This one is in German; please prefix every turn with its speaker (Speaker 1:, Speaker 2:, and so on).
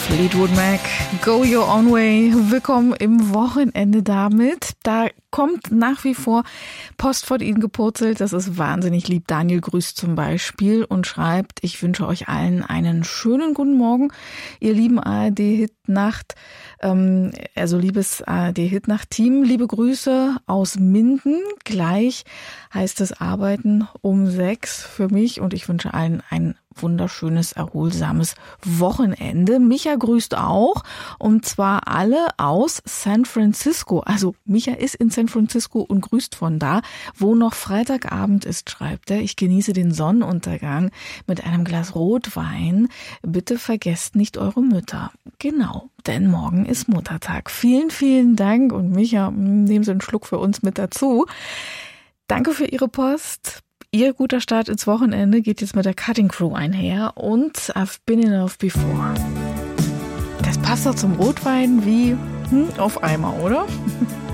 Speaker 1: Fleetwood Mac, Go Your Own Way. Willkommen im Wochenende damit. Da kommt nach wie vor Post von Ihnen gepurzelt. Das ist wahnsinnig lieb. Daniel grüßt zum Beispiel und schreibt: Ich wünsche euch allen einen schönen guten Morgen, ihr lieben ARD-Hit-Nacht, liebes ARD-Hit-Nacht-Team. Liebe Grüße aus Minden. Gleich heißt es Arbeiten um 6 für mich und ich wünsche allen ein wunderschönes, erholsames Wochenende. Micha grüßt auch, und zwar alle aus San Francisco. Also Micha ist in San Francisco und grüßt von da, wo noch Freitagabend ist, schreibt er. Ich genieße den Sonnenuntergang mit einem Glas Rotwein. Bitte vergesst nicht eure Mütter. Genau, denn morgen ist Muttertag. Vielen, vielen Dank, und Micha, nehmen Sie einen Schluck für uns mit dazu. Danke für Ihre Post. Ihr guter Start ins Wochenende geht jetzt mit der Cutting Crew einher und I've Been in Love Before. Das passt doch zum Rotwein wie auf Eimer, oder?